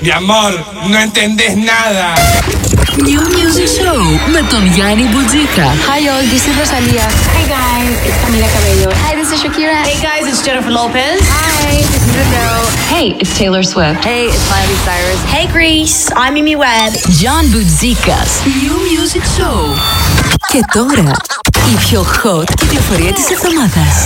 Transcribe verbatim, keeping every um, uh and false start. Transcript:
Mi amor, no entendés nada. New Music Show με τον Γιάννη Μπουτζίκα. Hi all, this is Rosalia. Hey guys, it's Camila Cabello. Hi, this is Shakira. Hey guys, it's Jennifer Lopez. Hi, this is Adele. Hey, it's Taylor Swift. Hey, it's Miley Cyrus. Hey Greece, I'm Mimi Webb. John Μπουτζίκας. New Music Show. Και τώρα, η πιο hot κυκλοφορία της εβδομάδας.